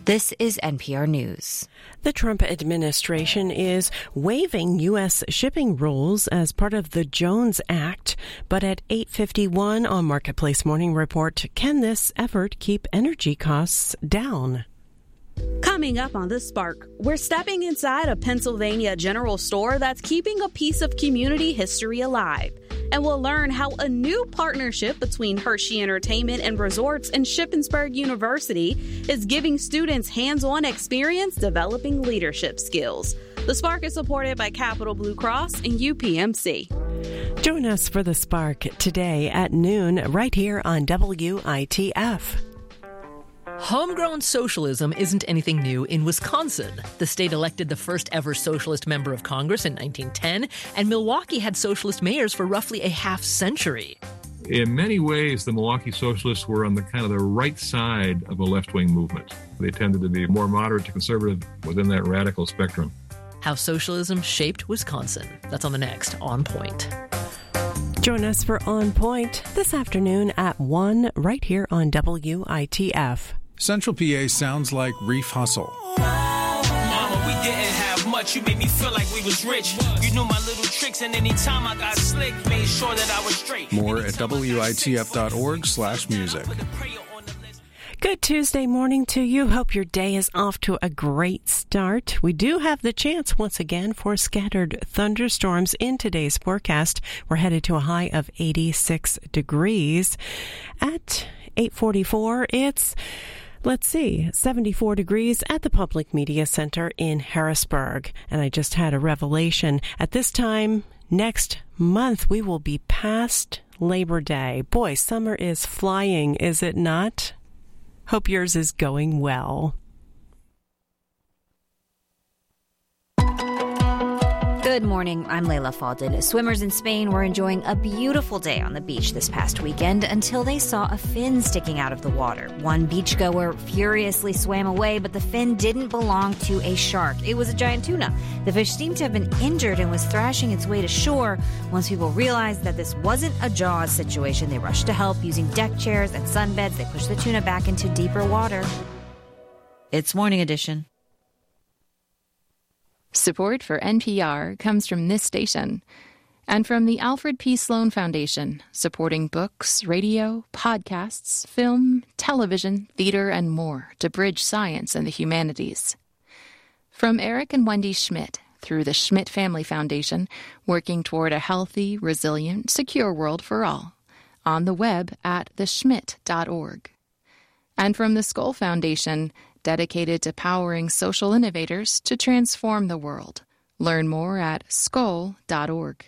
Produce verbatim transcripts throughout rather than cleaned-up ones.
This is N P R News. The Trump administration is waiving U S shipping rules as part of the Jones Act. But at eight fifty-one on Marketplace Morning Report, can this effort keep energy costs down? Coming up on The Spark, we're stepping inside a Pennsylvania general store that's keeping a piece of community history alive. And we'll learn how a new partnership between Hershey Entertainment and Resorts and Shippensburg University is giving students hands-on experience developing leadership skills. The Spark is supported by Capital Blue Cross and U P M C. Join us for The Spark today at noon right here on W I T F. Homegrown socialism isn't anything new in Wisconsin. The state elected the first ever socialist member of Congress in nineteen ten, and Milwaukee had socialist mayors for roughly a half century. In many ways, the Milwaukee socialists were on the kind of the right side of a left-wing movement. They tended to be more moderate to conservative within that radical spectrum. How socialism shaped Wisconsin. That's on the next On Point. Join us for On Point this afternoon at one right here on W I T F. Central P A sounds like Reef Hustle. Mama, we didn't have much. You made me feel like we was rich. You knew my little tricks, and anytime I got slick, made sure that I was straight. More at W I T F dot org slash music. Good Tuesday morning to you. Hope your day is off to a great start. We do have the chance once again for scattered thunderstorms in today's forecast. We're headed to a high of eighty-six degrees. At eight forty-four, it's Let's see, seventy-four degrees at the Public Media Center in Harrisburg. And I just had a revelation. At this time next month, we will be past Labor Day. Boy, summer is flying, is it not? Hope yours is going well. Good morning, I'm Layla Faldin. Swimmers in Spain were enjoying a beautiful day on the beach this past weekend until they saw a fin sticking out of the water. One beachgoer furiously swam away, but the fin didn't belong to a shark. It was a giant tuna. The fish seemed to have been injured and was thrashing its way to shore. Once people realized that this wasn't a Jaws situation, they rushed to help using deck chairs and sunbeds. They pushed the tuna back into deeper water. It's Morning Edition. Support for N P R comes from this station and from the Alfred P. Sloan Foundation, supporting books, radio, podcasts, film, television, theater, and more to bridge science and the humanities. From Eric and Wendy Schmidt through the Schmidt Family Foundation, working toward a healthy, resilient, secure world for all. On the web at the schmidt dot org. And from the Skoll Foundation, dedicated to powering social innovators to transform the world. Learn more at skoll dot org.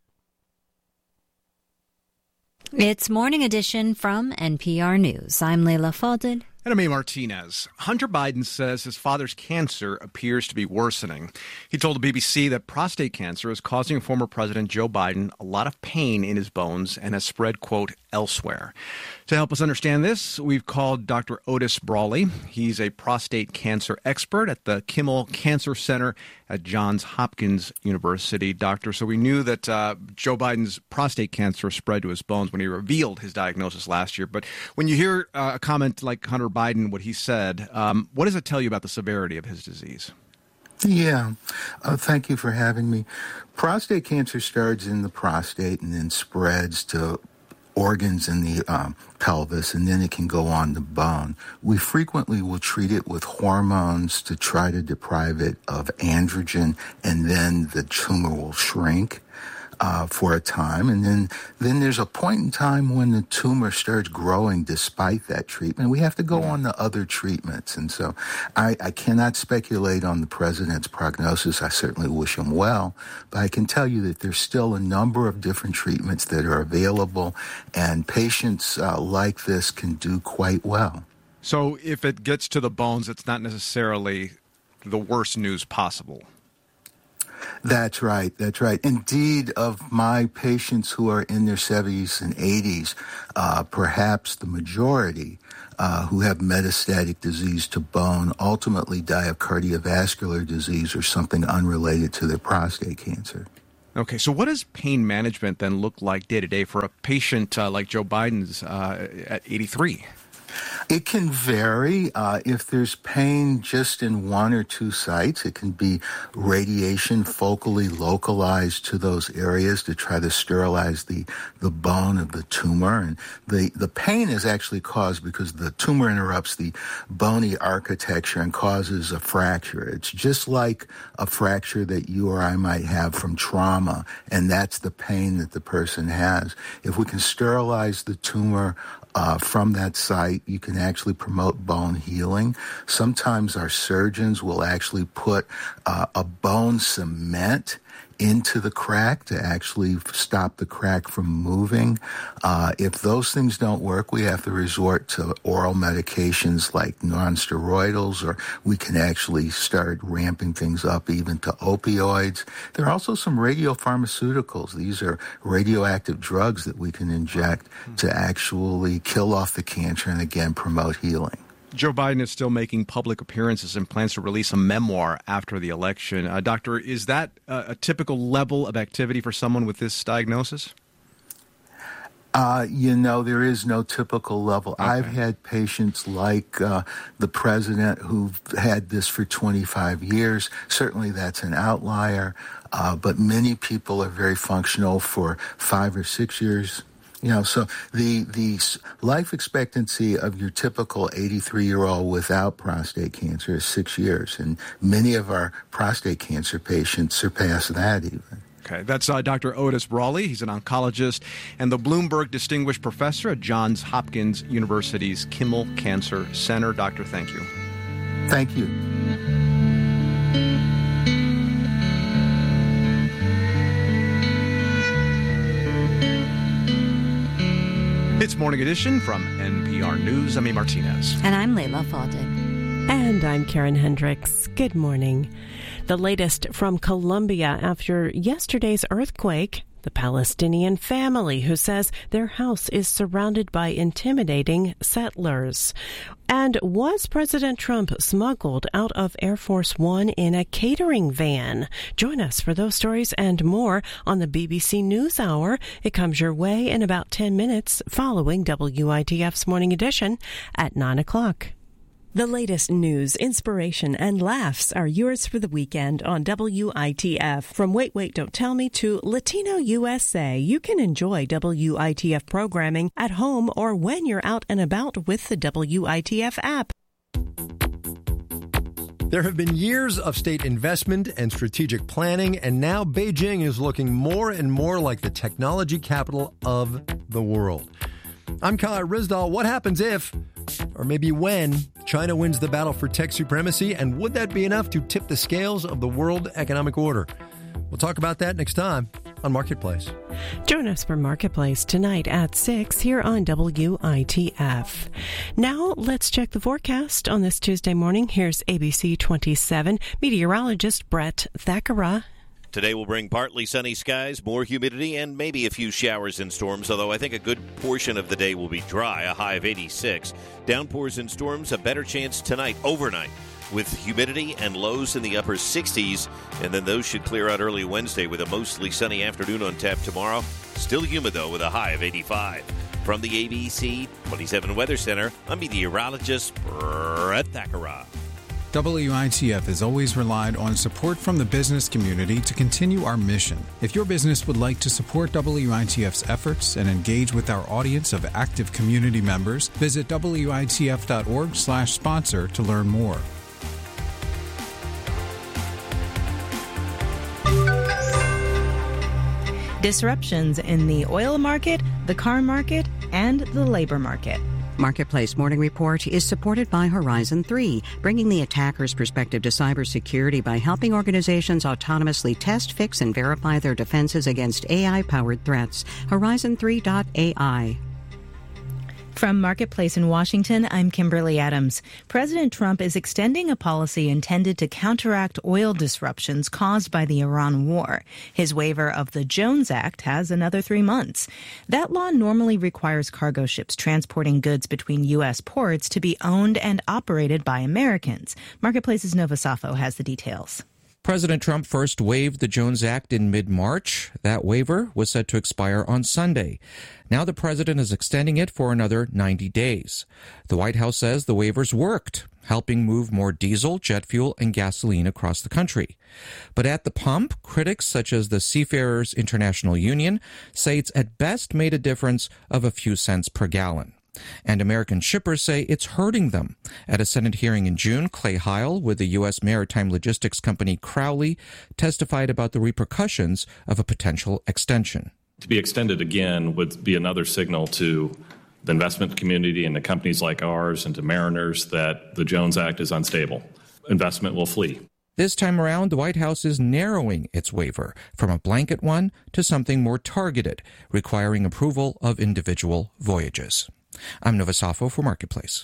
It's Morning Edition from N P R News. I'm Layla Faldin. And I'm A. Martinez. Hunter Biden says his father's cancer appears to be worsening. He told the B B C that prostate cancer is causing former President Joe Biden a lot of pain in his bones and has spread, quote, elsewhere. To help us understand this, we've called Doctor Otis Brawley. He's a prostate cancer expert at the Kimmel Cancer Center at Johns Hopkins University. Doctor, so we knew that uh, Joe Biden's prostate cancer spread to his bones when he revealed his diagnosis last year. But when you hear uh, a comment like Hunter Biden, what he said, um, what does it tell you about the severity of his disease? Yeah. Uh, thank you for having me. Prostate cancer starts in the prostate and then spreads to organs in the um, pelvis, and then it can go on the bone. We frequently will treat it with hormones to try to deprive it of androgen, and then the tumor will shrink uh, for a time. And then, then there's a point in time when the tumor starts growing despite that treatment. We have to go on to other treatments. And so I, I cannot speculate on the president's prognosis. I certainly wish him well, but I can tell you that there's still a number of different treatments that are available, and patients uh, like this can do quite well. So if it gets to the bones, it's not necessarily the worst news possible. That's right. That's right. Indeed, of my patients who are in their seventies and eighties, uh, perhaps the majority uh, who have metastatic disease to bone ultimately die of cardiovascular disease or something unrelated to their prostate cancer. Okay, so what does pain management then look like day to day for a patient uh, like Joe Biden's uh, at eighty-three? It can vary. Uh, if there's pain just in one or two sites, it can be radiation focally localized to those areas to try to sterilize the, the bone of the tumor. And the, the pain is actually caused because the tumor interrupts the bony architecture and causes a fracture. It's just like a fracture that you or I might have from trauma, and that's the pain that the person has. If we can sterilize the tumor Uh, from that site, you can actually promote bone healing. Sometimes our surgeons will actually put uh, a bone cement into the crack to actually stop the crack from moving. Uh, if those things don't work, we have to resort to oral medications like non-steroidals, or we can actually start ramping things up even to opioids. There are also some radiopharmaceuticals. These are radioactive drugs that we can inject to actually kill off the cancer and again promote healing. Joe Biden is still making public appearances and plans to release a memoir after the election. Uh, doctor, is that uh, a typical level of activity for someone with this diagnosis? Uh, you know, there is no typical level. Okay. I've had patients like uh, the president who've had this for twenty-five years. Certainly that's an outlier, uh, but many people are very functional for five or six years. You know, so the the life expectancy of your typical eighty-three-year-old without prostate cancer is six years, and many of our prostate cancer patients surpass that even. Okay, that's uh, Doctor Otis Brawley. He's an oncologist and the Bloomberg Distinguished Professor at Johns Hopkins University's Kimmel Cancer Center. Doctor, thank you. Thank you. It's Morning Edition from N P R News. I'm E. Martinez. And I'm Layla Faldin. And I'm Karen Hendricks. Good morning. The latest from Colombia after yesterday's earthquake. The Palestinian family who says their house is surrounded by intimidating settlers. And was President Trump smuggled out of Air Force One in a catering van? Join us for those stories and more on the B B C News Hour. It comes your way in about ten minutes following W I T F's Morning Edition at nine o'clock. The latest news, inspiration, and laughs are yours for the weekend on W I T F. From Wait, Wait, Don't Tell Me to Latino U S A, you can enjoy W I T F programming at home or when you're out and about with the W I T F app. There have been years of state investment and strategic planning, and now Beijing is looking more and more like the technology capital of the world. I'm Kyle Rizdal. What happens if, or maybe when, China wins the battle for tech supremacy, and would that be enough to tip the scales of the world economic order? We'll talk about that next time on Marketplace. Join us for Marketplace tonight at six here on W I T F. Now let's check the forecast on this Tuesday morning. Here's A B C twenty-seven meteorologist Brett Thakara. Today will bring partly sunny skies, more humidity, and maybe a few showers and storms, although I think a good portion of the day will be dry, a high of eighty-six. Downpours and storms, a better chance tonight, overnight, with humidity and lows in the upper sixties, and then those should clear out early Wednesday with a mostly sunny afternoon on tap tomorrow. Still humid, though, with a high of eighty-five. From the A B C twenty-seven Weather Center, I'm meteorologist Brett Thakara. W I T F has always relied on support from the business community to continue our mission. If your business would like to support W I T F's efforts and engage with our audience of active community members, visit W I T F dot org slash sponsor to learn more. Disruptions in the oil market, the car market, and the labor market. Marketplace Morning Report is supported by Horizon three, bringing the attacker's perspective to cybersecurity by helping organizations autonomously test, fix, and verify their defenses against A I-powered threats. Horizon three dot A I. From Marketplace in Washington, I'm Kimberly Adams. President Trump is extending a policy intended to counteract oil disruptions caused by the Iran war. His waiver of the Jones Act has another three months. That law normally requires cargo ships transporting goods between U S ports to be owned and operated by Americans. Marketplace's Nova Safo has the details. President Trump first waived the Jones Act in mid-March. That waiver was set to expire on Sunday. Now the president is extending it for another ninety days. The White House says the waivers worked, helping move more diesel, jet fuel, and gasoline across the country. But at the pump, critics such as the Seafarers International Union say it's at best made a difference of a few cents per gallon. And American shippers say it's hurting them. At a Senate hearing in June, Clay Heil with the U S maritime logistics company Crowley testified about the repercussions of a potential extension. To be extended again would be another signal to the investment community and to companies like ours and to mariners that the Jones Act is unstable. Investment will flee. This time around, the White House is narrowing its waiver from a blanket one to something more targeted, requiring approval of individual voyages. I'm Nova Safo for Marketplace.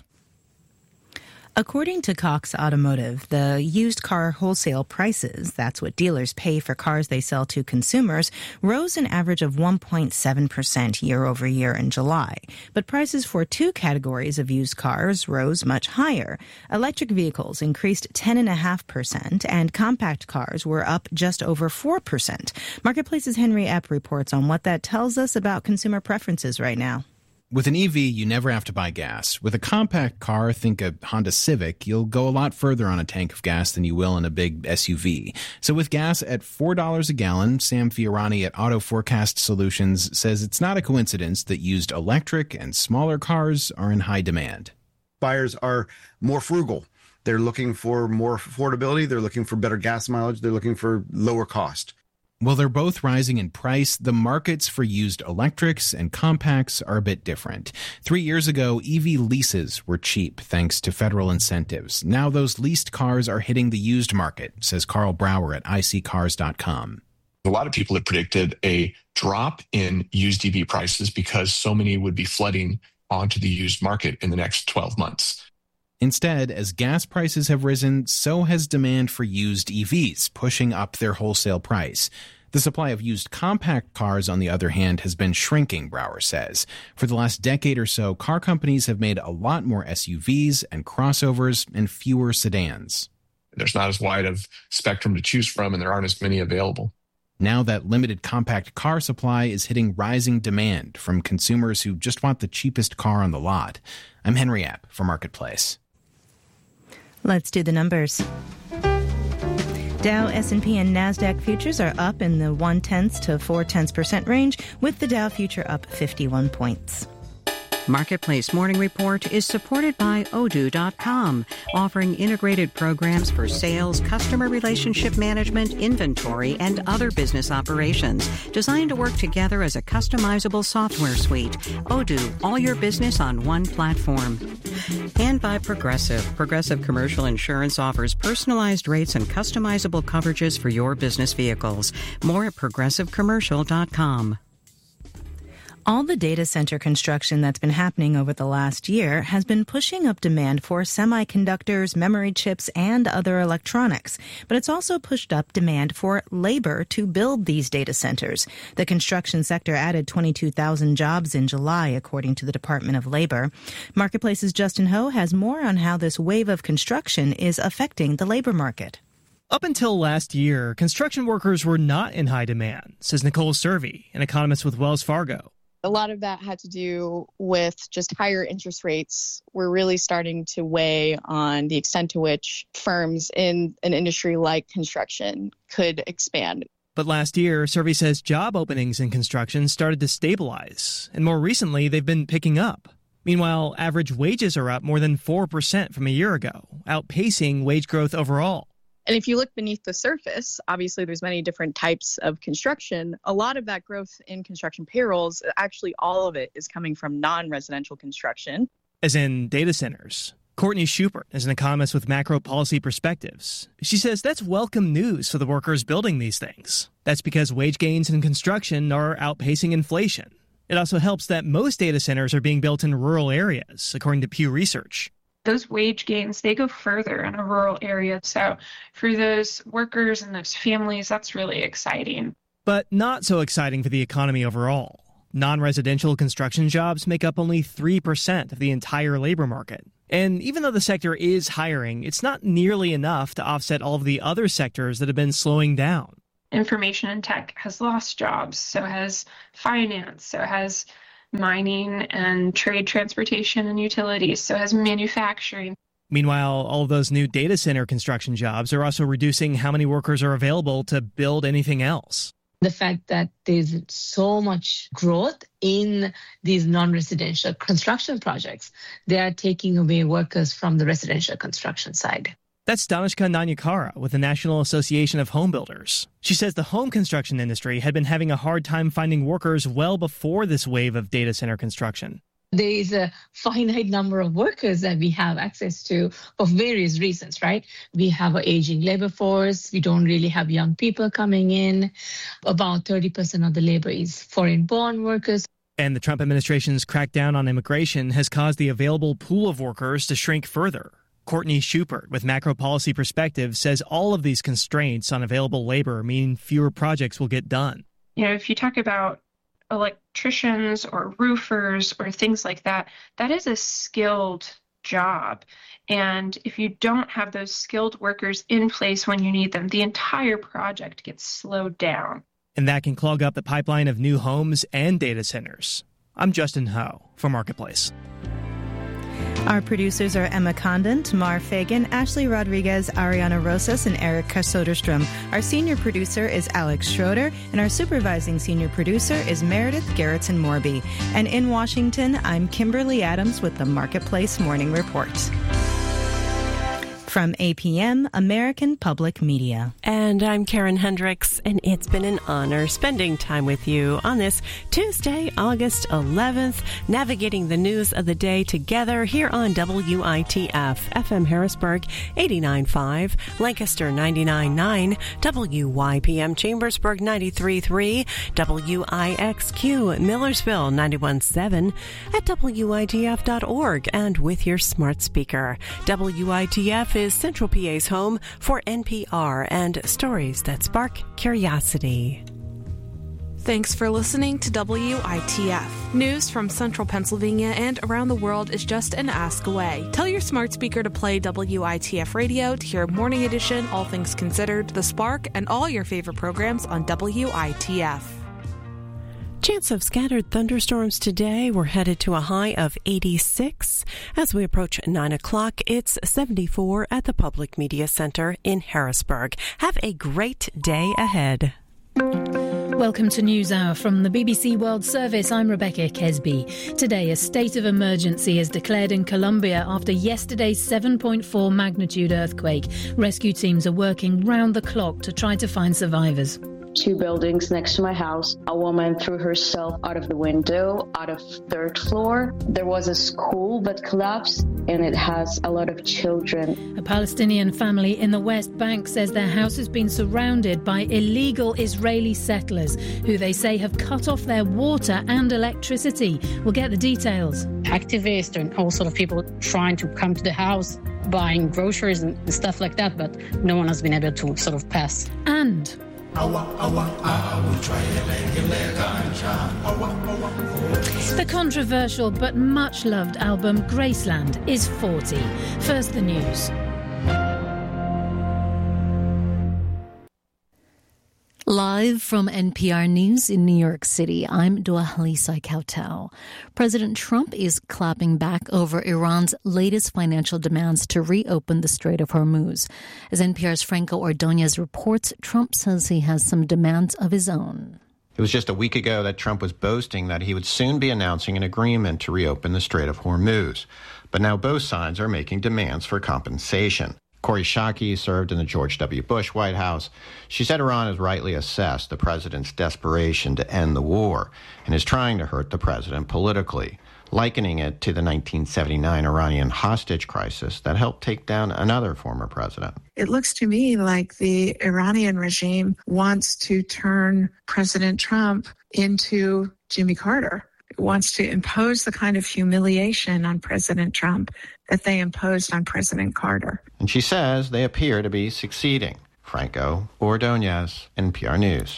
According to Cox Automotive, the used car wholesale prices, that's what dealers pay for cars they sell to consumers, rose an average of one point seven percent year over year in July. But prices for two categories of used cars rose much higher. Electric vehicles increased ten point five percent and compact cars were up just over four percent. Marketplace's Henry Epp reports on what that tells us about consumer preferences right now. With an E V, you never have to buy gas. With a compact car, think a Honda Civic, you'll go a lot further on a tank of gas than you will in a big S U V. So with gas at four dollars a gallon, Sam Fiorani at Auto Forecast Solutions says it's not a coincidence that used electric and smaller cars are in high demand. Buyers are more frugal. They're looking for more affordability. They're looking for better gas mileage. They're looking for lower cost. While they're both rising in price, the markets for used electrics and compacts are a bit different. Three years ago, E V leases were cheap thanks to federal incentives. Now those leased cars are hitting the used market, says Carl Brower at I C cars dot com. A lot of people had predicted a drop in used E V prices because so many would be flooding onto the used market in the next twelve months. Instead, as gas prices have risen, so has demand for used E Vs, pushing up their wholesale price. The supply of used compact cars, on the other hand, has been shrinking, Brower says. For the last decade or so, car companies have made a lot more S U Vs and crossovers and fewer sedans. There's not as wide of spectrum to choose from, and there aren't as many available. Now that limited compact car supply is hitting rising demand from consumers who just want the cheapest car on the lot. I'm Henry Epp for Marketplace. Let's do the numbers. Dow, S and P, and NASDAQ futures are up in the one-tenths to four-tenths percent range, with the Dow future up fifty-one points. Marketplace Morning Report is supported by Odoo dot com, offering integrated programs for sales, customer relationship management, inventory, and other business operations, designed to work together as a customizable software suite. Odoo, all your business on one platform. And by Progressive. Progressive Commercial Insurance offers personalized rates and customizable coverages for your business vehicles. More at progressive commercial dot com. All the data center construction that's been happening over the last year has been pushing up demand for semiconductors, memory chips, and other electronics. But it's also pushed up demand for labor to build these data centers. The construction sector added twenty-two thousand jobs in July, according to the Department of Labor. Marketplace's Justin Ho has more on how this wave of construction is affecting the labor market. Up until last year, construction workers were not in high demand, says Nicole Cervi, an economist with Wells Fargo. A lot of that had to do with just higher interest rates were really starting to weigh on the extent to which firms in an industry like construction could expand. But last year, Cervi says job openings in construction started to stabilize, and more recently, they've been picking up. Meanwhile, average wages are up more than four percent from a year ago, outpacing wage growth overall. And if you look beneath the surface, obviously there's many different types of construction. A lot of that growth in construction payrolls, actually all of it is coming from non-residential construction. As in data centers. Courtney Schubert is an economist with Macro Policy Perspectives. She says that's welcome news for the workers building these things. That's because wage gains in construction are outpacing inflation. It also helps that most data centers are being built in rural areas, according to Pew Research. Those wage gains, they go further in a rural area. So for those workers and those families, that's really exciting. But not so exciting for the economy overall. Non-residential construction jobs make up only three percent of the entire labor market. And even though the sector is hiring, it's not nearly enough to offset all of the other sectors that have been slowing down. Information and tech has lost jobs, so has finance, so has mining and trade, transportation, and utilities, so has manufacturing. Meanwhile, all of those new data center construction jobs are also reducing how many workers are available to build anything else. The fact that there's so much growth in these non-residential construction projects, they are taking away workers from the residential construction side. That's Danishka Nanyakara with the National Association of Home Builders. She says the home construction industry had been having a hard time finding workers well before this wave of data center construction. There is a finite number of workers that we have access to for various reasons, right? We have an aging labor force. We don't really have young people coming in. About thirty percent of the labor is foreign-born workers. And the Trump administration's crackdown on immigration has caused the available pool of workers to shrink further. Courtney Schubert with Macro Policy Perspective says all of these constraints on available labor mean fewer projects will get done. You know, if you talk about electricians or roofers or things like that, that is a skilled job. And if you don't have those skilled workers in place when you need them, the entire project gets slowed down. And that can clog up the pipeline of new homes and data centers. I'm Justin Ho for Marketplace. Our producers are Emma Condon, Tamar Fagan, Ashley Rodriguez, Ariana Rosas, and Erica Soderstrom. Our senior producer is Alex Schroeder, and our supervising senior producer is Meredith Garrettson Morby. And in Washington, I'm Kimberly Adams with the Marketplace Morning Report. From A P M, American Public Media. And I'm Karen Hendricks, and it's been an honor spending time with you on this Tuesday, August eleventh, navigating the news of the day together here on W I T F, F M Harrisburg eighty-nine point five, Lancaster ninety-nine point nine, W Y P M Chambersburg ninety-three point three, W I X Q Millersville ninety-one point seven, at W I T F dot org, and with your smart speaker. W I T F is Central P A's home for N P R and stories that spark curiosity. Thanks for listening to W I T F. News from Central Pennsylvania and around the world is just an ask away. Tell your smart speaker to play W I T F Radio to hear Morning Edition, All Things Considered, The Spark, and all your favorite programs on W I T F. Chance of scattered thunderstorms today. We're headed to a high of eighty-six. As we approach nine o'clock, it's seventy-four at the Public Media Center in Harrisburg. Have a great day ahead. Welcome to NewsHour from the B B C World Service. I'm Rebecca Kesby. Today, a state of emergency is declared in Colombia after yesterday's seven point four magnitude earthquake. Rescue teams are working round the clock to try to find survivors. Two buildings next to my house. A woman threw herself out of the window, out of third floor. There was a school that collapsed, and it has a lot of children. A Palestinian family in the West Bank says their house has been surrounded by illegal Israeli settlers who they say have cut off their water and electricity. We'll get the details. Activists and all sort of people trying to come to the house, buying groceries and stuff like that, but no one has been able to sort of pass. And the controversial but much loved album Graceland is forty. First, the news. Live from N P R News in New York City, I'm Dwalisa Kautel. President Trump is clapping back over Iran's latest financial demands to reopen the Strait of Hormuz. As N P R's Franco Ordonez reports, Trump says he has some demands of his own. It was just a week ago that Trump was boasting that he would soon be announcing an agreement to reopen the Strait of Hormuz. But now both sides are making demands for compensation. Kori Schake served in the George W. Bush White House. She said Iran has rightly assessed the president's desperation to end the war and is trying to hurt the president politically, likening it to the nineteen seventy-nine Iranian hostage crisis that helped take down another former president. It looks to me like the Iranian regime wants to turn President Trump into Jimmy Carter. It wants to impose the kind of humiliation on President Trump that they imposed on President Carter. And she says they appear to be succeeding. Franco Ordonez, N P R News.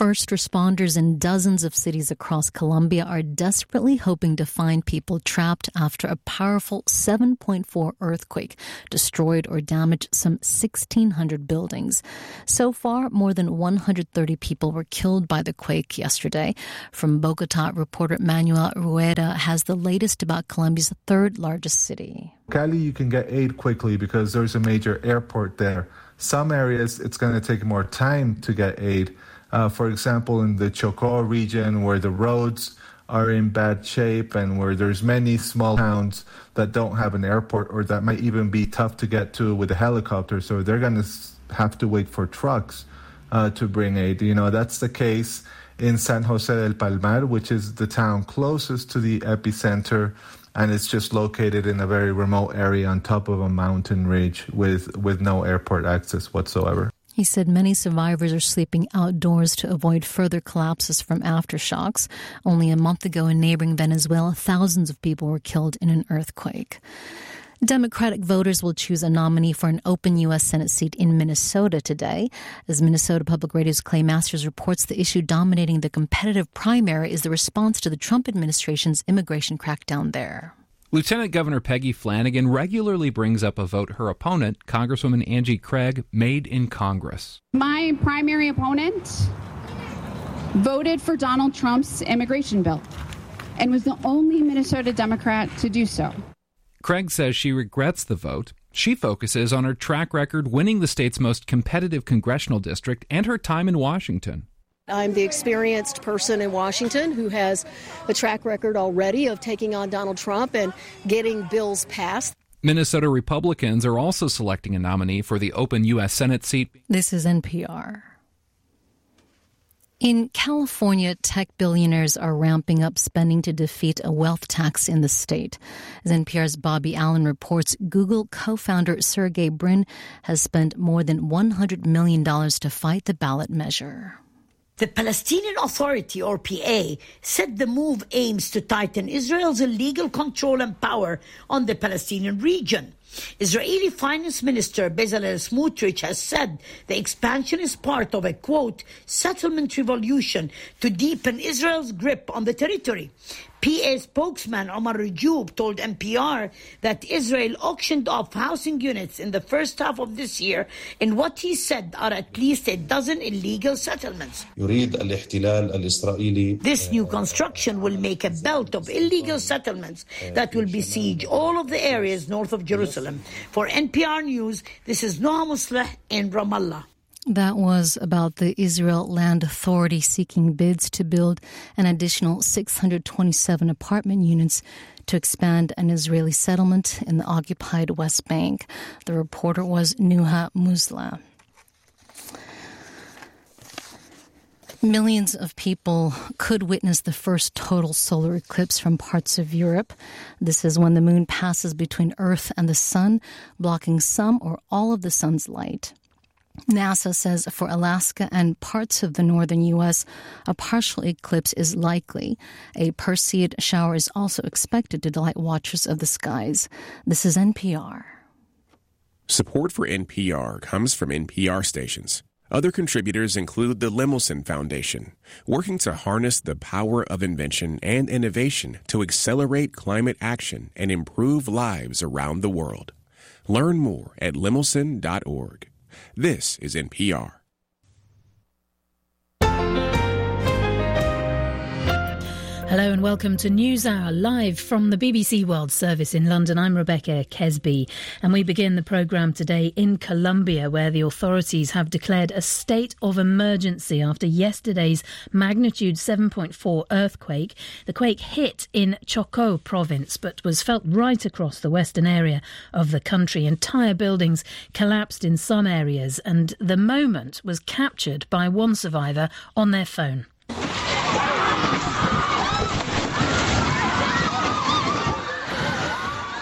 First responders in dozens of cities across Colombia are desperately hoping to find people trapped after a powerful seven point four earthquake destroyed or damaged some sixteen hundred buildings. So far, more than one hundred thirty people were killed by the quake yesterday. From Bogota, reporter Manuel Rueda has the latest about Colombia's third largest city. Cali, you can get aid quickly because there's a major airport there. Some areas, it's going to take more time to get aid. Uh, for example, in the Chocó region, where the roads are in bad shape and where there's many small towns that don't have an airport or that might even be tough to get to with a helicopter. So they're going to have to wait for trucks uh, to bring aid. You know, that's the case in San Jose del Palmar, which is the town closest to the epicenter. And it's just located in a very remote area on top of a mountain ridge with, with no airport access whatsoever. He said many survivors are sleeping outdoors to avoid further collapses from aftershocks. Only a month ago in neighboring Venezuela, thousands of people were killed in an earthquake. Democratic voters will choose a nominee for an open U S Senate seat in Minnesota today. As Minnesota Public Radio's Clay Masters reports, the issue dominating the competitive primary is the response to the Trump administration's immigration crackdown there. Lieutenant Governor Peggy Flanagan regularly brings up a vote her opponent, Congresswoman Angie Craig, made in Congress. My primary opponent voted for Donald Trump's immigration bill and was the only Minnesota Democrat to do so. Craig says she regrets the vote. She focuses on her track record winning the state's most competitive congressional district and her time in Washington. I'm the experienced person in Washington who has a track record already of taking on Donald Trump and getting bills passed. Minnesota Republicans are also selecting a nominee for the open U S Senate seat. This is N P R. In California, tech billionaires are ramping up spending to defeat a wealth tax in the state. As N P R's Bobby Allen reports, Google co-founder Sergey Brin has spent more than one hundred million dollars to fight the ballot measure. The Palestinian Authority, or P A, said the move aims to tighten Israel's illegal control and power on the Palestinian region. Israeli Finance Minister Bezalel Smotrich has said the expansion is part of a, quote, settlement revolution to deepen Israel's grip on the territory. P A spokesman Omar Rajoub told N P R that Israel auctioned off housing units in the first half of this year in what he said are at least a dozen illegal settlements. This new construction will make a belt of illegal settlements that will besiege all of the areas north of Jerusalem. For N P R News, this is Noha Musleh in Ramallah. That was about the Israel Land Authority seeking bids to build an additional six hundred twenty-seven apartment units to expand an Israeli settlement in the occupied West Bank. The reporter was Nuha Musla. Millions of people could witness the first total solar eclipse from parts of Europe. This is when the moon passes between Earth and the sun, blocking some or all of the sun's light. NASA says for Alaska and parts of the northern U S, a partial eclipse is likely. A Perseid shower is also expected to delight watchers of the skies. This is N P R. Support for N P R comes from N P R stations. Other contributors include the Lemelson Foundation, working to harness the power of invention and innovation to accelerate climate action and improve lives around the world. Learn more at lemelson dot org. This is N P R. Hello and welcome to NewsHour, live from the B B C World Service in London. I'm Rebecca Kesby, and we begin the programme today in Colombia, where the authorities have declared a state of emergency after yesterday's magnitude seven point four earthquake. The quake hit in Chocó province, but was felt right across the western area of the country. Entire buildings collapsed in some areas, and the moment was captured by one survivor on their phone.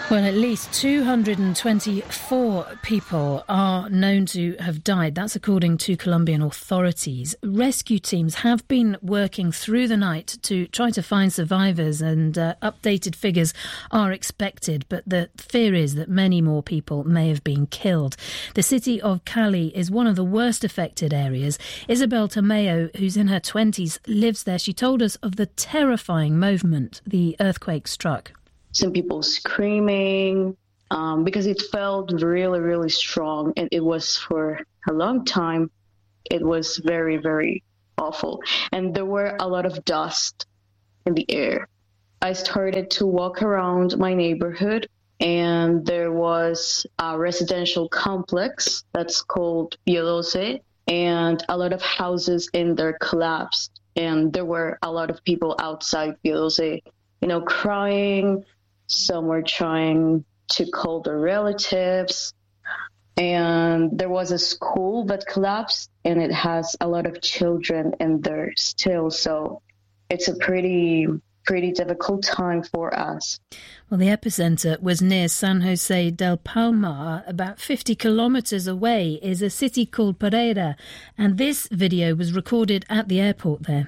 Well, at least two hundred twenty-four people are known to have died. That's according to Colombian authorities. Rescue teams have been working through the night to try to find survivors, and uh, updated figures are expected. But the fear is that many more people may have been killed. The city of Cali is one of the worst affected areas. Isabel Tamayo, who's in her twenties, lives there. She told us of the terrifying moment the earthquake struck. Some people screaming um, because it felt really, really strong. And it was for a long time. It was very, very awful. And there were a lot of dust in the air. I started to walk around my neighborhood, and there was a residential complex that's called Pio twelve, and a lot of houses in there collapsed. And there were a lot of people outside Pio twelve, you know, crying. Some were trying to call their relatives. And there was a school that collapsed, and it has a lot of children in there still. So it's a pretty, pretty difficult time for us. Well, the epicenter was near San Jose del Palmar. About fifty kilometres away is a city called Pereira. And this video was recorded at the airport there.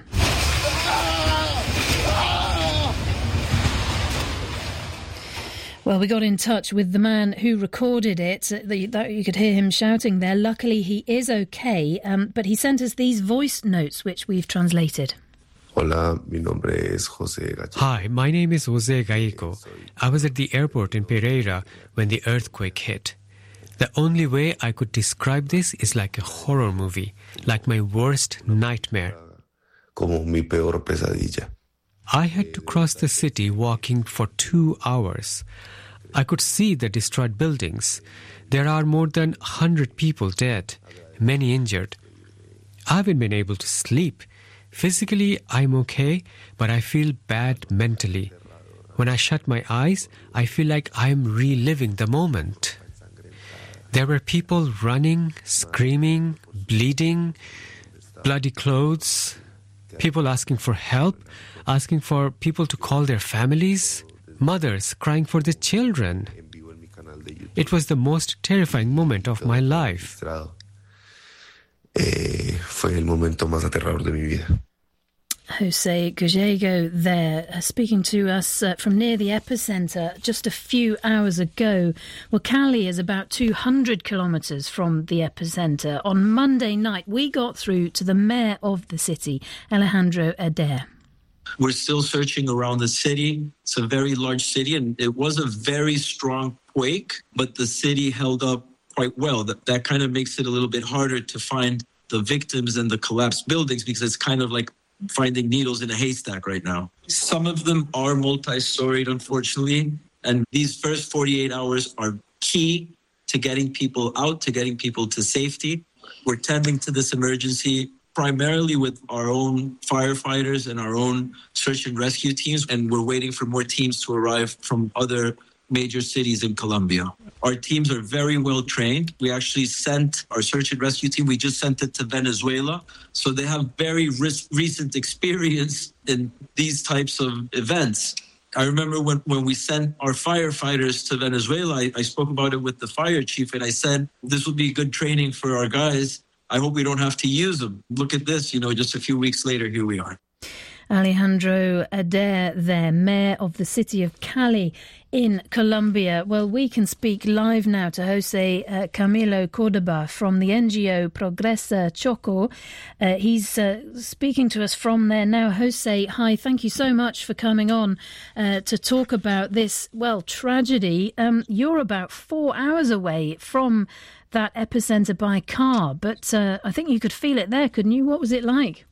Well, we got in touch with the man who recorded it. The, that, you could hear him shouting there. Luckily, he is okay, um, but he sent us these voice notes, which we've translated. Hola, mi nombre es Jose Gallego. Hi, my name is Jose Gallego. I was at the airport in Pereira when the earthquake hit. The only way I could describe this is like a horror movie, like my worst nightmare. Como mi peor pesadilla. I had to cross the city walking for two hours. I could see the destroyed buildings. There are more than one hundred people dead, many injured. I haven't been able to sleep. Physically, I'm okay, but I feel bad mentally. When I shut my eyes, I feel like I'm reliving the moment. There were people running, screaming, bleeding, bloody clothes, people asking for help, asking for people to call their families, mothers crying for their children. It was the most terrifying moment of my life. Eh, fue el momento más aterrador de mi vida. Jose Gallego there, uh, speaking to us uh, from near the epicenter just a few hours ago. Well, Cali is about two hundred kilometres from the epicenter. On Monday night, we got through to the mayor of the city, Alejandro Adair. We're still searching around the city. It's a very large city, and it was a very strong quake, but the city held up quite well. That, that kind of makes it a little bit harder to find the victims and the collapsed buildings, because it's kind of like finding needles in a haystack right now. Some of them are multi-storied, unfortunately, and these first forty-eight hours are key to getting people out, to getting people to safety. We're tending to this emergency primarily with our own firefighters and our own search and rescue teams, and we're waiting for more teams to arrive from other major cities in Colombia. Our teams are very well trained. We actually sent our search and rescue team, we just sent it to Venezuela. So they have very ris- recent experience in these types of events. I remember when, when we sent our firefighters to Venezuela, I, I spoke about it with the fire chief, and I said, this will be good training for our guys. I hope we don't have to use them. Look at this, you know, just a few weeks later, here we are. Alejandro Adair there, mayor of the city of Cali in Colombia. Well, we can speak live now to Jose uh, Camilo Cordoba from the N G O Progresa Choco. Uh, he's uh, speaking to us from there now. Jose, hi, thank you so much for coming on uh, to talk about this, well, tragedy. Um, you're about four hours away from that epicenter by car, but uh, I think you could feel it there, couldn't you? What was it like?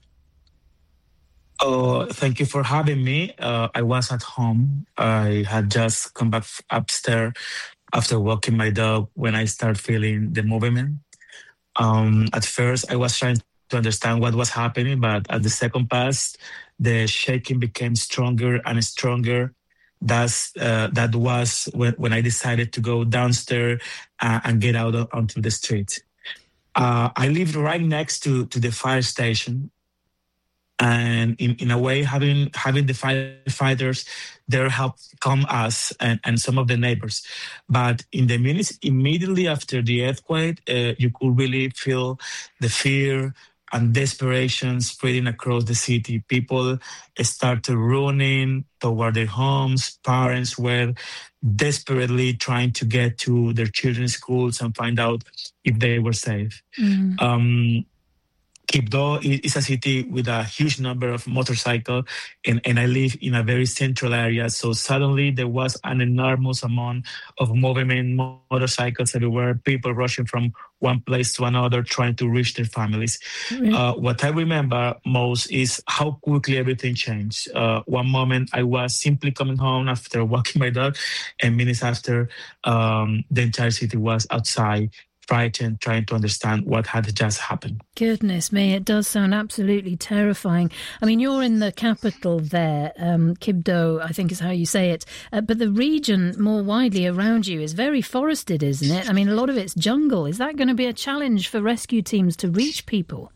Oh, thank you for having me. Uh, I was at home. I had just come back upstairs after walking my dog when I started feeling the movement. Um, at first, I was trying to understand what was happening, but at the second pass, the shaking became stronger and stronger. That's uh, that was when, when I decided to go downstairs uh, and get out of, onto the street. Uh, I lived right next to, to the fire station. And in, in a way, having having the firefighters there help calm us and, and some of the neighbors. But in the minutes immediately after the earthquake, uh, you could really feel the fear and desperation spreading across the city. People started running toward their homes. Parents were desperately trying to get to their children's schools and find out if they were safe. Mm. Um, Quibdó is a city with a huge number of motorcycles, and, and I live in a very central area. So suddenly there was an enormous amount of movement, motorcycles everywhere, people rushing from one place to another, trying to reach their families. Mm-hmm. Uh, what I remember most is how quickly everything changed. Uh, one moment I was simply coming home after walking my dog, and minutes after, um, the entire city was outside, frightened, trying to understand what had just happened. Goodness me, it does sound absolutely terrifying. I mean, you're in the capital there, um, Quibdó, I think is how you say it, uh, but the region more widely around you is very forested, isn't it? I mean, a lot of it's jungle. Is that going to be a challenge for rescue teams to reach people?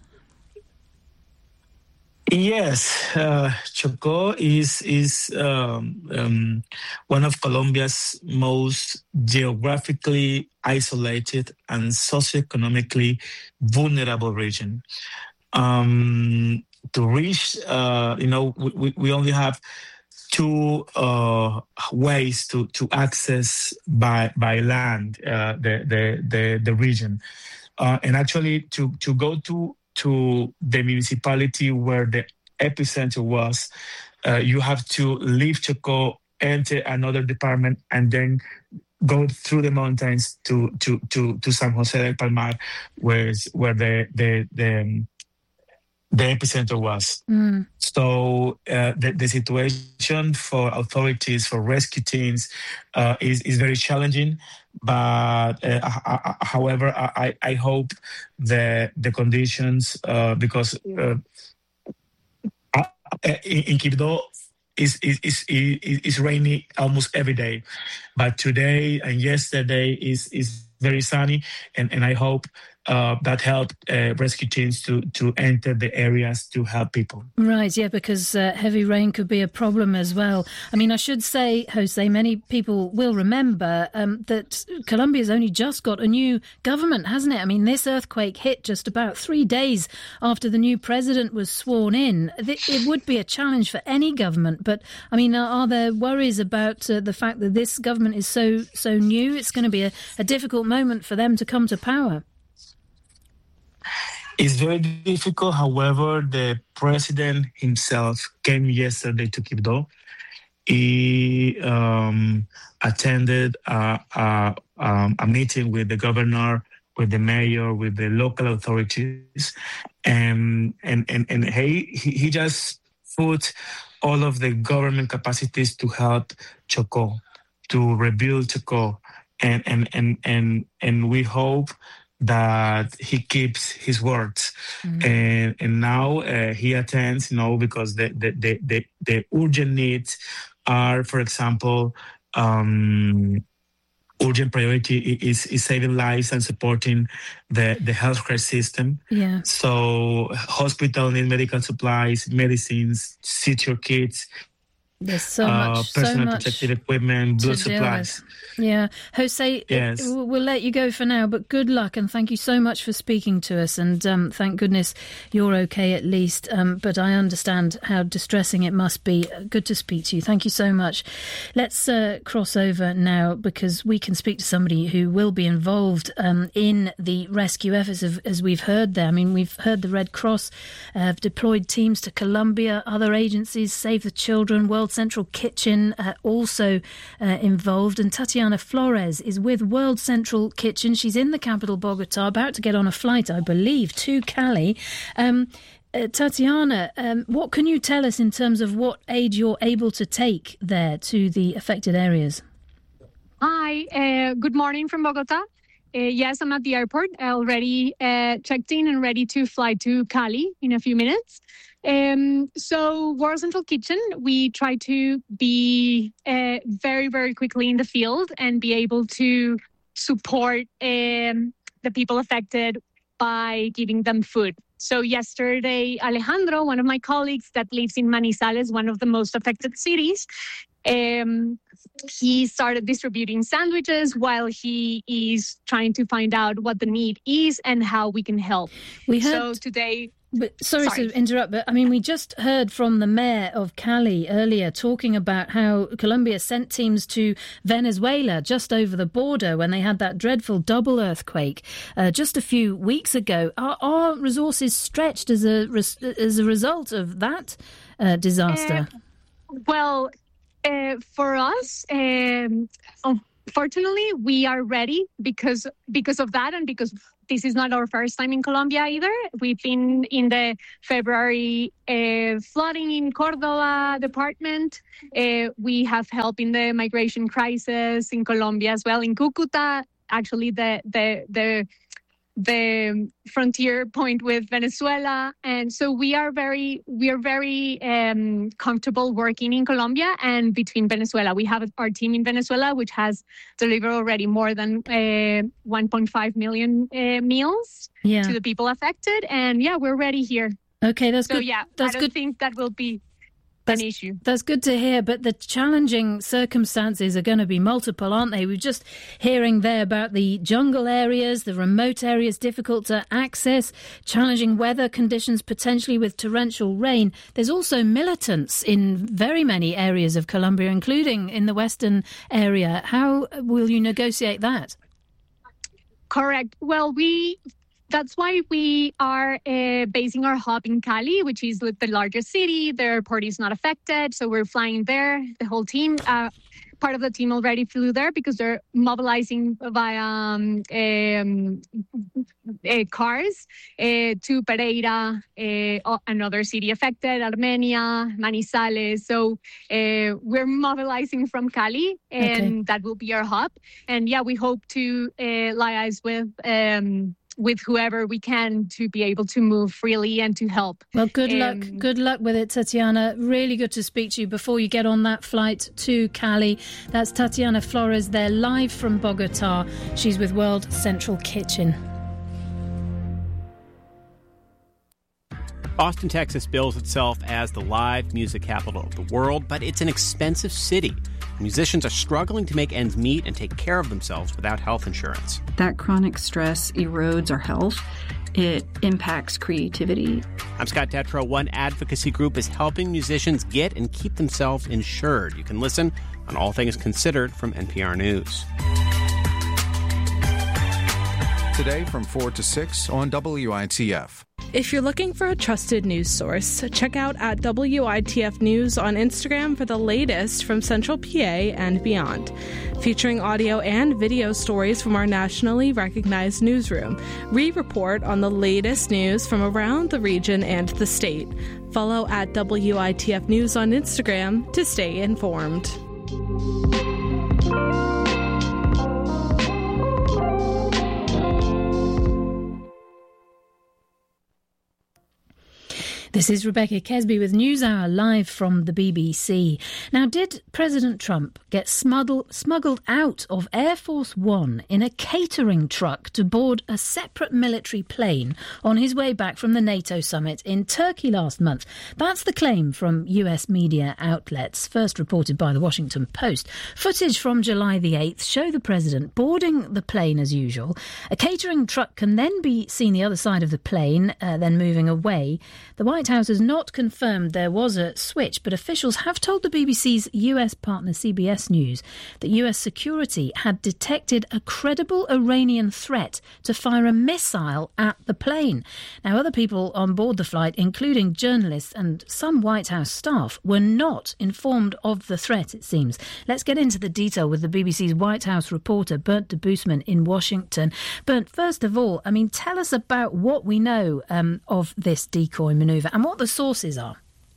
Yes, uh, Chocó is is um, um, one of Colombia's most geographically isolated and socioeconomically vulnerable region. Um, to reach, uh, you know, we, we only have two uh, ways to, to access by by land uh, the, the the the region, uh, and actually to to go to. to the municipality where the epicenter was, uh, you have to leave Chocó, enter another department, and then go through the mountains to to to, to San José del Palmar, where where the the the, the epicenter was. Mm. So uh, the, the situation for authorities, for rescue teams, uh, is is very challenging. But uh, I, I, however, I, I hope that the conditions, uh, because uh, in, in Quibdó is is, is is is rainy almost every day, but today and yesterday is is very sunny, and, and I hope uh, that helped uh, rescue teams to to enter the areas to help people. Right, yeah, because uh, heavy rain could be a problem as well. I mean, I should say, Jose, many people will remember um, that Colombia's only just got a new government, hasn't it? I mean, this earthquake hit just about three days after the new president was sworn in. It would be a challenge for any government, but I mean, are there worries about uh, the fact that this government is so so new? It's going to be a, a difficult moment for them to come to power. It's very difficult. However, the president himself came yesterday to Quibdó. He um, attended a, a, um, a meeting with the governor, with the mayor, with the local authorities, and and and, and he he just put all of the government capacities to help Chocó, to rebuild Chocó, and and and and and we hope that he keeps his words. Mm-hmm. and and now uh, he attends, you know, because the the, the the the urgent needs are, for example, um urgent priority is is saving lives and supporting the the healthcare system. Yeah. So hospital need medical supplies, medicines, suture kits. There's so uh, much, personal so much protective equipment, blood supplies. Yeah, Jose, yes. we'll let you go for now, but good luck and thank you so much for speaking to us. And um, thank goodness you're okay at least. Um, but I understand how distressing it must be. Good to speak to you. Thank you so much. Let's uh, cross over now because we can speak to somebody who will be involved um, in the rescue efforts, of, as we've heard there. I mean, we've heard the Red Cross uh, have deployed teams to Colombia, other agencies, Save the Children, World Central Kitchen uh, also uh, involved, and Tatiana Flores is with World Central Kitchen. She's in the capital, Bogota, about to get on a flight, I believe, to Cali. Um, uh, Tatiana, um, what can you tell us in terms of what aid you're able to take there to the affected areas? Hi, uh, good morning from Bogota. Uh, yes, I'm at the airport, already uh, checked in and ready to fly to Cali in a few minutes. Um, so World Central Kitchen, we try to be uh, very, very quickly in the field and be able to support um, the people affected by giving them food. So yesterday, Alejandro, one of my colleagues that lives in Manizales, one of the most affected cities, um, he started distributing sandwiches while he is trying to find out what the need is and how we can help. We heard, so today... But sorry, sorry to interrupt, but I mean, we just heard from the mayor of Cali earlier talking about how Colombia sent teams to Venezuela just over the border when they had that dreadful double earthquake uh, just a few weeks ago. Are, are resources stretched as a as a result of that uh, disaster? Uh, well, uh, for us, um, unfortunately, we are ready because because of that and because this is not our first time in Colombia either. We've been in the February uh, flooding in Córdoba department. Uh, we have helped in the migration crisis in Colombia as well. In Cúcuta, actually the the the the frontier point with Venezuela, and so we are very we are very um, comfortable working in Colombia and between Venezuela. We have our team in Venezuela, which has delivered already more than uh, one point five million uh, meals yeah. to the people affected, and yeah, we're ready here. Okay, that's so, good. So yeah, that's I don't good. think that will be That's, an issue. That's good to hear, but the challenging circumstances are going to be multiple, aren't they? We're just hearing there about the jungle areas, the remote areas difficult to access, challenging weather conditions potentially with torrential rain. There's also militants in very many areas of Colombia, including in the western area. How will you negotiate that? Correct. Well, we... That's why we are uh, basing our hub in Cali, which is the largest city. The airport is not affected, so we're flying there. The whole team, uh, part of the team already flew there because they're mobilizing via um, um, uh, cars uh, to Pereira, uh, another city affected, Armenia, Manizales. So uh, we're mobilizing from Cali, and okay. that will be our hub. And yeah, we hope to uh, liaise with... Um, with whoever we can to be able to move freely and to help. Well, good um, luck. Good luck with it, Tatiana. Really good to speak to you before you get on that flight to Cali. That's Tatiana Flores there live from Bogota. She's with World Central Kitchen. Austin, Texas bills itself as the live music capital of the world, but it's an expensive city. Musicians are struggling to make ends meet and take care of themselves without health insurance. That chronic stress erodes our health. It impacts creativity. I'm Scott Detrow. One advocacy group is helping musicians get and keep themselves insured. You can listen on All Things Considered from N P R News. Today from four to six on W I T F. If you're looking for a trusted news source, check out at W I T F News on Instagram for the latest from Central P A and beyond. Featuring audio and video stories from our nationally recognized newsroom. We report on the latest news from around the region and the state. Follow at W I T F News on Instagram to stay informed. This is Rebecca Kesby with NewsHour live from the B B C. Now, did President Trump get smuggled, smuggled out of Air Force One in a catering truck to board a separate military plane on his way back from the NATO summit in Turkey last month? That's the claim from U S media outlets, first reported by the Washington Post. Footage from July the eighth show the president boarding the plane as usual. A catering truck can then be seen the other side of the plane, uh, then moving away. The White House has not confirmed there was a switch, but officials have told the B B C's U S partner C B S News that U S security had detected a credible Iranian threat to fire a missile at the plane. Now, other people on board the flight, including journalists and some White House staff, were not informed of the threat, it seems. Let's get into the detail with the B B C's White House reporter, Bernd Debusmann in Washington. Bernd, first of all, I mean, tell us about what we know um, of this decoy manoeuvre and what the sources are.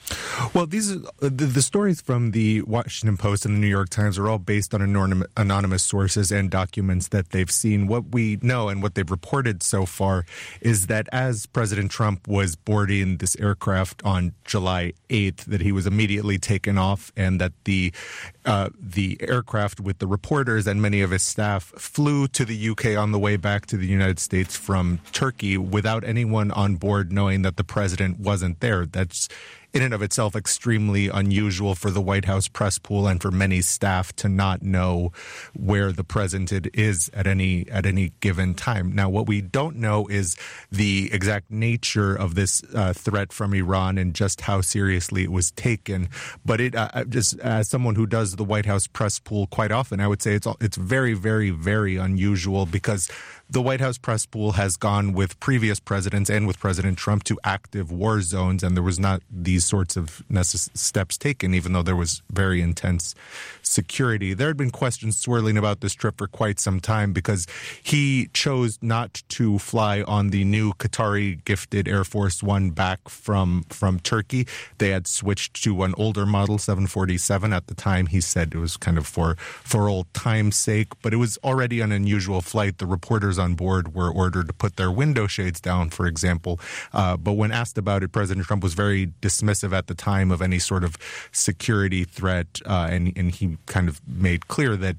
Well, these are, the, the stories from the Washington Post and the New York Times are all based on anonymous, anonymous sources and documents that they've seen. What we know and what they've reported so far is that as President Trump was boarding this aircraft on July eighth, that he was immediately taken off, and that the uh, the aircraft with the reporters and many of his staff flew to the U K on the way back to the United States from Turkey without anyone on board knowing that the president wasn't there. That's in and of itself extremely unusual for the White House press pool and for many staff to not know where the president is at any at any given time. Now, what we don't know is the exact nature of this uh, threat from Iran and just how seriously it was taken. But it uh, just as someone who does the White House press pool quite often, I would say it's it's very, very, very unusual, because the White House press pool has gone with previous presidents and with President Trump to active war zones, and there was not these sorts of necess- steps taken, even though there was very intense security. There had been questions swirling about this trip for quite some time, because he chose not to fly on the new Qatari-gifted Air Force One back from, from Turkey. They had switched to an older model, seven forty-seven. At the time, he said it was kind of for, for old time's sake, but it was already an unusual flight. The reporters on board were ordered to put their window shades down, for example. Uh, but when asked about it, President Trump was very dismissive at the time of any sort of security threat, uh, and, and he kind of made clear that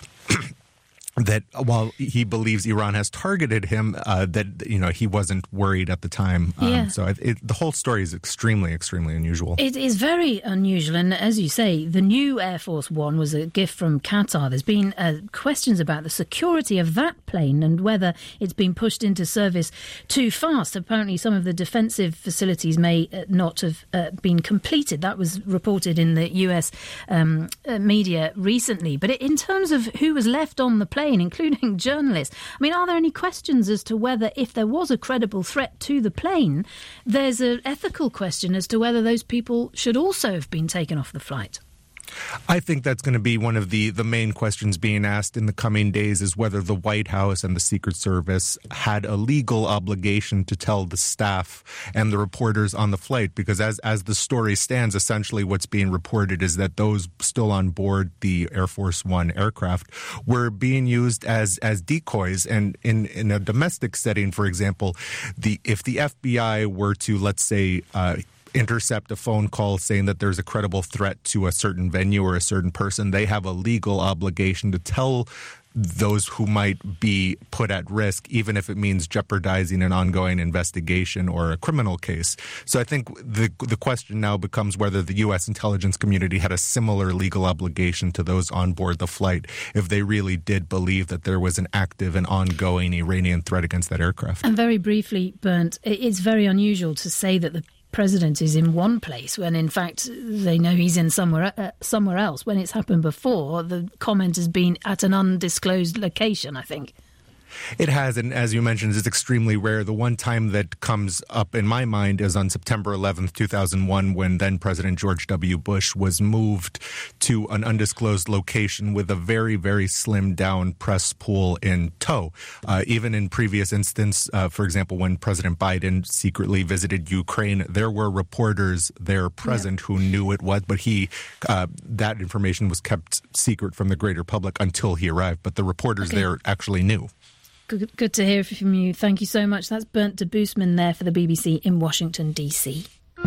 that while he believes Iran has targeted him, uh, that, you know, he wasn't worried at the time. Um, yeah. So it, it, the whole story is extremely, extremely unusual. It is very unusual. And as you say, the new Air Force One was a gift from Qatar. There's been uh, questions about the security of that plane and whether it's been pushed into service too fast. Apparently, some of the defensive facilities may uh, not have uh, been completed. That was reported in the U S um, uh, media recently. But in terms of who was left on the plane, including journalists, I mean, are there any questions as to whether, if there was a credible threat to the plane, there's an ethical question as to whether those people should also have been taken off the flight? I think that's going to be one of the, the main questions being asked in the coming days, is whether the White House and the Secret Service had a legal obligation to tell the staff and the reporters on the flight. Because as, as the story stands, essentially what's being reported is that those still on board the Air Force One aircraft were being used as, as decoys. And in, in a domestic setting, for example, the if the F B I were to, let's say, uh, intercept a phone call saying that there's a credible threat to a certain venue or a certain person, they have a legal obligation to tell those who might be put at risk, even if it means jeopardizing an ongoing investigation or a criminal case. So I think the the question now becomes whether the U S intelligence community had a similar legal obligation to those on board the flight, if they really did believe that there was an active and ongoing Iranian threat against that aircraft. And very briefly, Bernd, it's very unusual to say that the president is in one place when in fact they know he's in somewhere uh, somewhere else. When it's happened before, the comment has been at an undisclosed location, I think. It has, and as you mentioned, it's extremely rare. The one time that comes up in my mind is on September eleventh, two thousand one, when then President George W. Bush was moved to an undisclosed location with a very, very slimmed down press pool in tow. Uh, even in previous instance, uh, for example, when President Biden secretly visited Ukraine, there were reporters there present yeah. who knew it was, but he uh, that information was kept secret from the greater public until he arrived. But the reporters okay. there actually knew. Good, good to hear from you. Thank you so much. That's Bernd de Boosman there for the B B C in Washington, D C.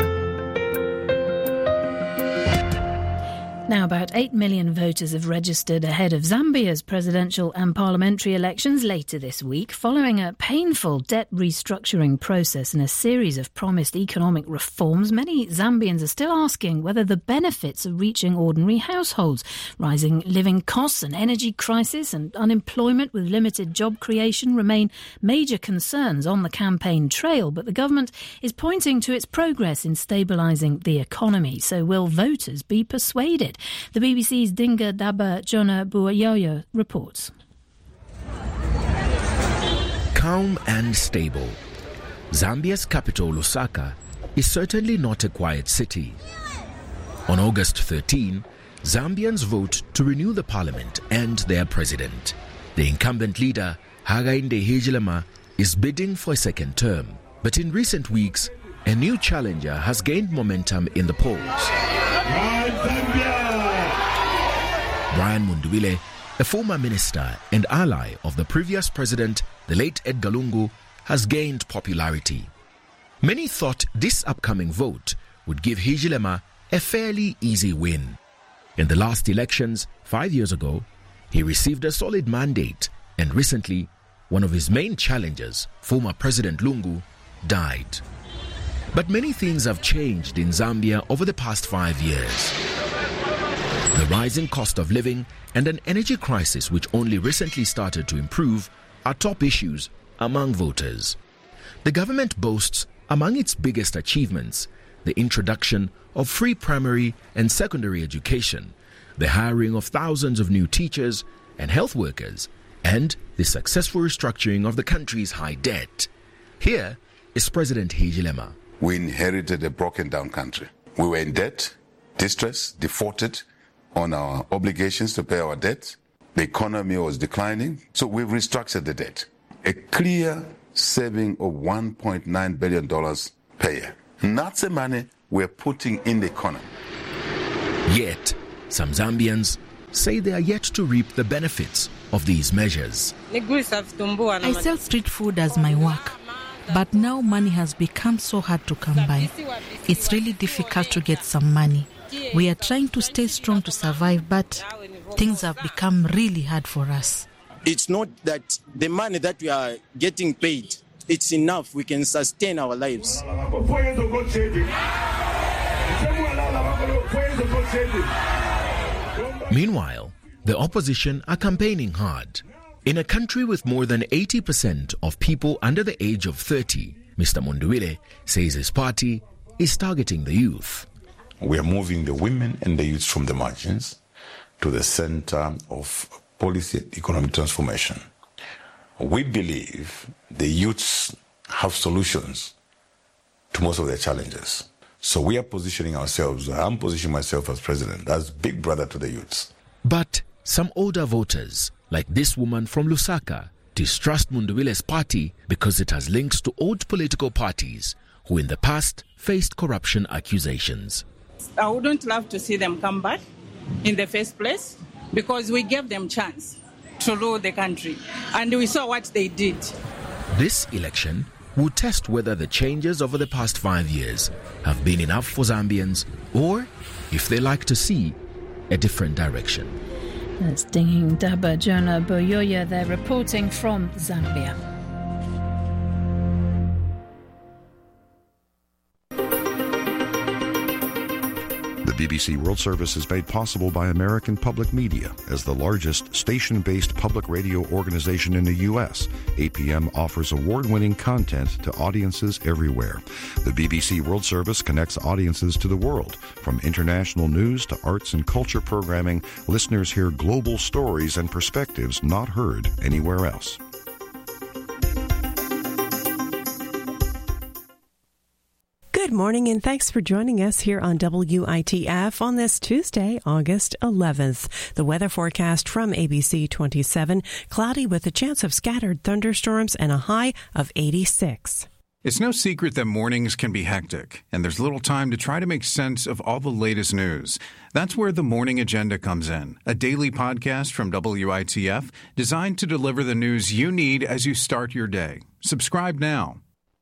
Now, about eight million voters have registered ahead of Zambia's presidential and parliamentary elections later this week, following a painful debt restructuring process and a series of promised economic reforms. Many Zambians are still asking whether the benefits are reaching ordinary households. Rising living costs, an energy crisis and unemployment with limited job creation remain major concerns on the campaign trail, but the government is pointing to its progress in stabilising the economy. So will voters be persuaded? The B B C's Dinga Daba Jonah Buayoyo reports. Calm and stable. Zambia's capital, Lusaka, is certainly not a quiet city. On August thirteenth, Zambians vote to renew the parliament and their president. The incumbent leader, Hakainde Hichilema, is bidding for a second term. But in recent weeks, a new challenger has gained momentum in the polls. Brian Mundubile, a former minister and ally of the previous president, the late Edgar Lungu, has gained popularity. Many thought this upcoming vote would give Hichilema a fairly easy win. In the last elections, five years ago, he received a solid mandate, and recently, one of his main challengers, former President Lungu, died. But many things have changed in Zambia over the past five years. The rising cost of living and an energy crisis which only recently started to improve are top issues among voters. The government boasts, among its biggest achievements, the introduction of free primary and secondary education, the hiring of thousands of new teachers and health workers, and the successful restructuring of the country's high debt. Here is President Hichilema. We inherited a broken down country. We were in debt, distressed, defaulted on our obligations to pay our debt. The economy was declining, so we've restructured the debt. A clear saving of one point nine billion dollars per year. And that's the money we're putting in the economy. Yet, some Zambians say they are yet to reap the benefits of these measures. I sell street food as my work, but now money has become so hard to come by. It's really difficult to get some money. We are trying to stay strong to survive, but things have become really hard for us. It's not that the money that we are getting paid, it's enough. We can sustain our lives. Meanwhile, the opposition are campaigning hard. In a country with more than eighty percent of people under the age of thirty, Mister Mundubile says his party is targeting the youth. We are moving the women and the youth from the margins to the center of policy and economic transformation. We believe the youths have solutions to most of their challenges. So we are positioning ourselves, I'm positioning myself as president, as big brother to the youths. But some older voters, like this woman from Lusaka, distrust Mundubile's party because it has links to old political parties who in the past faced corruption accusations. I wouldn't love to see them come back in the first place because we gave them chance to rule the country and we saw what they did. This election will test whether the changes over the past five years have been enough for Zambians or if they like to see a different direction. That's Dinging Daba Jonah Boyoya there reporting from Zambia. The B B C World Service is made possible by American Public Media. As the largest station-based public radio organization in the U S, A P M offers award-winning content to audiences everywhere. The B B C World Service connects audiences to the world. From international news to arts and culture programming, listeners hear global stories and perspectives not heard anywhere else. Good morning and thanks for joining us here on W I T F on this Tuesday, August eleventh. The weather forecast from A B C twenty-seven, cloudy with a chance of scattered thunderstorms and a high of eighty-six. It's no secret that mornings can be hectic, and there's little time to try to make sense of all the latest news. That's where the Morning Agenda comes in, a daily podcast from W I T F designed to deliver the news you need as you start your day. Subscribe now.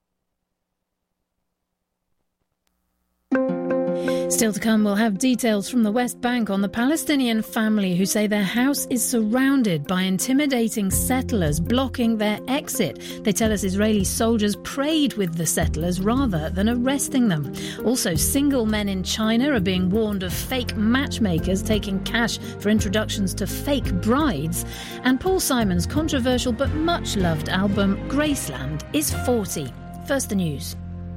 Still to come, we'll have details from the West Bank on the Palestinian family who say their house is surrounded by intimidating settlers blocking their exit. They tell us Israeli soldiers prayed with the settlers rather than arresting them. Also, single men in China are being warned of fake matchmakers taking cash for introductions to fake brides. And Paul Simon's controversial but much-loved album Graceland is forty. First, the news.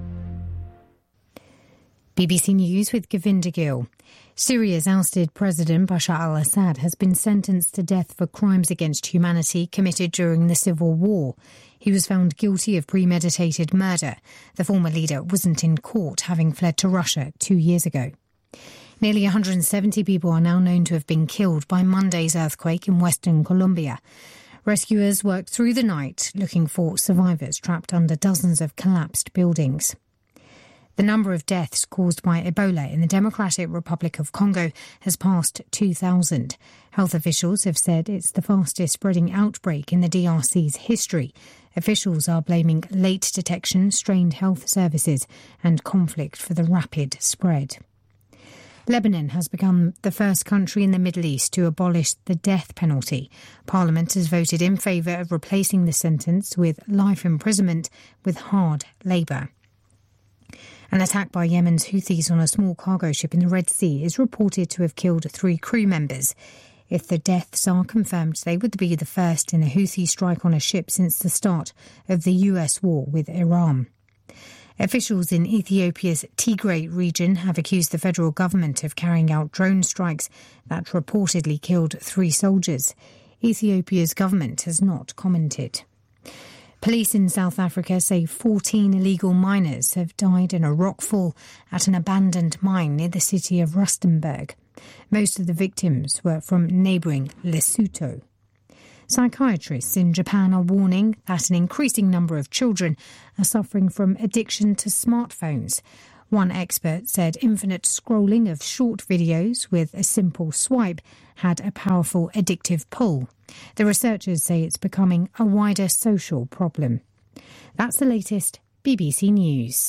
B B C News with Govinda Gill. Syria's ousted President Bashar al-Assad has been sentenced to death for crimes against humanity committed during the civil war. He was found guilty of premeditated murder. The former leader wasn't in court, having fled to Russia two years ago. Nearly one hundred seventy people are now known to have been killed by Monday's earthquake in western Colombia. Rescuers worked through the night looking for survivors trapped under dozens of collapsed buildings. The number of deaths caused by Ebola in the Democratic Republic of Congo has passed two thousand. Health officials have said it's the fastest spreading outbreak in the D R C's history. Officials are blaming late detection, strained health services and conflict for the rapid spread. Lebanon has become the first country in the Middle East to abolish the death penalty. Parliament has voted in favour of replacing the sentence with life imprisonment with hard labour. An attack by Yemen's Houthis on a small cargo ship in the Red Sea is reported to have killed three crew members. If the deaths are confirmed, they would be the first in a Houthi strike on a ship since the start of the U S war with Iran. Officials in Ethiopia's Tigray region have accused the federal government of carrying out drone strikes that reportedly killed three soldiers. Ethiopia's government has not commented. Police in South Africa say fourteen illegal miners have died in a rockfall at an abandoned mine near the city of Rustenburg. Most of the victims were from neighbouring Lesotho. Psychiatrists in Japan are warning that an increasing number of children are suffering from addiction to smartphones. One expert said infinite scrolling of short videos with a simple swipe had a powerful addictive pull. The researchers say it's becoming a wider social problem. That's the latest B B C News.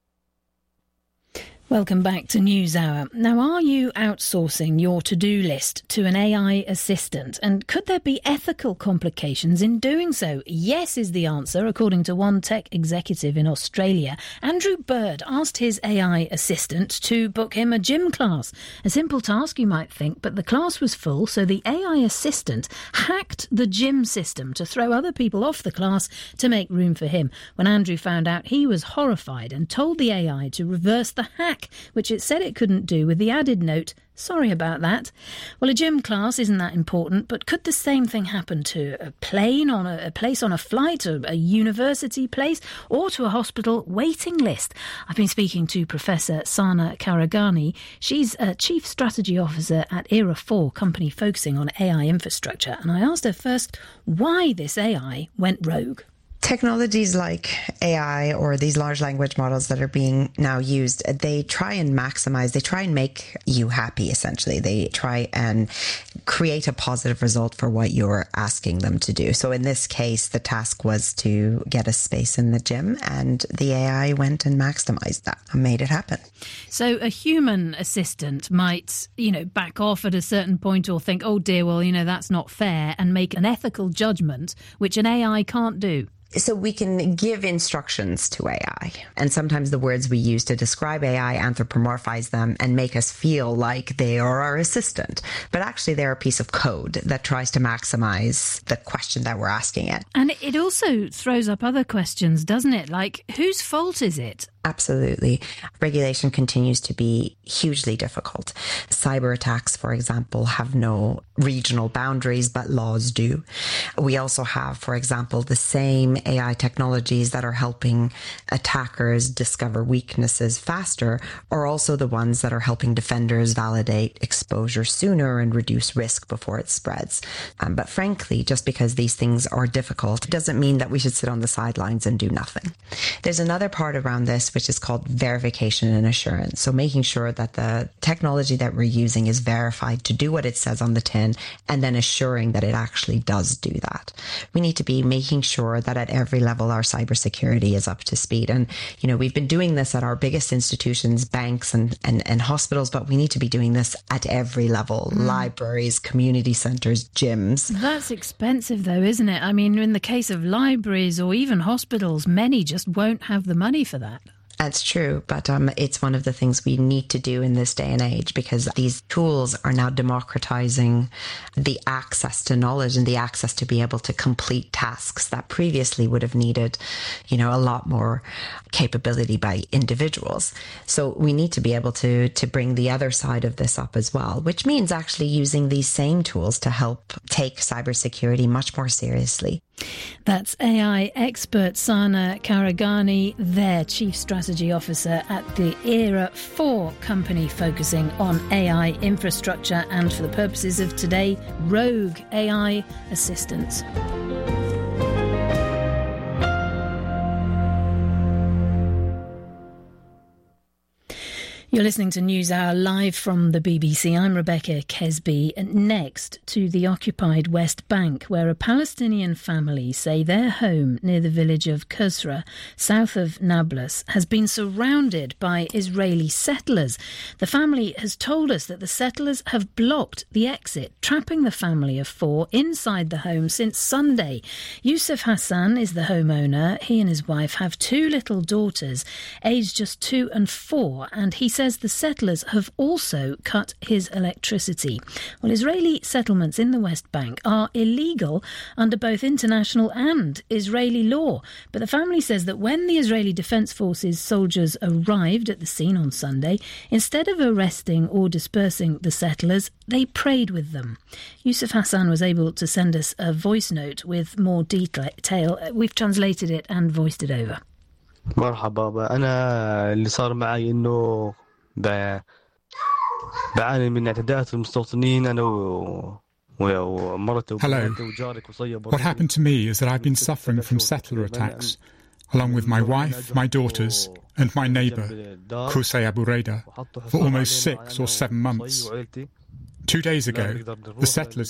Welcome back to NewsHour. Now, are you outsourcing your to-do list to an A I assistant? And could there be ethical complications in doing so? Yes is the answer, according to one tech executive in Australia. Andrew Bird asked his A I assistant to book him a gym class. A simple task, you might think, but the class was full, so the A I assistant hacked the gym system to throw other people off the class to make room for him. When Andrew found out, he was horrified and told the A I to reverse the hack, which it said it couldn't do, with the added note, sorry about that. Well, a gym class isn't that important, but could the same thing happen to a plane, on a, a place on a flight, or a university place, or to a hospital waiting list? I've been speaking to Professor Sana Karagani. She's a Chief Strategy Officer at Era four, company focusing on A I infrastructure, and I asked her first why this A I went rogue. Technologies like A I or these large language models that are being now used, they try and maximize, they try and make you happy, essentially. They try and create a positive result for what you're asking them to do. So in this case, the task was to get a space in the gym, and the A I went and maximized that and made it happen. So a human assistant might, you know, back off at a certain point or think, oh dear, well, you know, that's not fair, and make an ethical judgment, which an A I can't do. So we can give instructions to A I, and sometimes the words we use to describe A I anthropomorphize them and make us feel like they are our assistant. But actually they're a piece of code that tries to maximize the question that we're asking it. And it also throws up other questions, doesn't it? Like, whose fault is it? Absolutely. Regulation continues to be hugely difficult. Cyber attacks, for example, have no regional boundaries, but laws do. We also have, for example, the same A I technologies that are helping attackers discover weaknesses faster are also the ones that are helping defenders validate exposure sooner and reduce risk before it spreads. Um, but frankly, just because these things are difficult doesn't mean that we should sit on the sidelines and do nothing. There's another part around this which is called verification and assurance. So making sure that the technology that we're using is verified to do what it says on the tin, and then assuring that it actually does do that. We need to be making sure that at every level our cybersecurity is up to speed. And, you know, we've been doing this at our biggest institutions, banks and, and, and hospitals, but we need to be doing this at every level, mm. libraries, community centres, gyms. That's expensive though, isn't it? I mean, in the case of libraries or even hospitals, many just won't have the money for that. That's true, but um, it's one of the things we need to do in this day and age, because these tools are now democratizing the access to knowledge and the access to be able to complete tasks that previously would have needed, you know, a lot more capability by individuals. So we need to be able to to bring the other side of this up as well, which means actually using these same tools to help take cybersecurity much more seriously. That's A I expert Sana Karagani, their Chief Strategy Officer at the Era four company focusing on A I infrastructure and, for the purposes of today, rogue A I assistants. You're listening to NewsHour live from the B B C. I'm Rebecca Kesby. Next to the occupied West Bank, where a Palestinian family say their home near the village of Qusra, south of Nablus, has been surrounded by Israeli settlers. The family has told us that the settlers have blocked the exit, trapping the family of four inside the home since Sunday. Yusuf Hassan is the homeowner. He and his wife have two little daughters, aged just two and four, and he says the settlers have also cut his electricity. Well, Israeli settlements in the West Bank are illegal under both international and Israeli law. But the family says that when the Israeli Defence Forces soldiers arrived at the scene on Sunday, instead of arresting or dispersing the settlers, they prayed with them. Yusuf Hassan was able to send us a voice note with more detail. We've translated it and voiced it over. مرحبا. أنا اللي صار معي إنه بعاني من اعتداءات المستوطنين أنا ومرتي. Hello. What happened to me is that I've been suffering from settler attacks, along with my wife, my daughters, and my neighbour, Qusay Abu Reda, for almost six or seven months. Two days ago, the settlers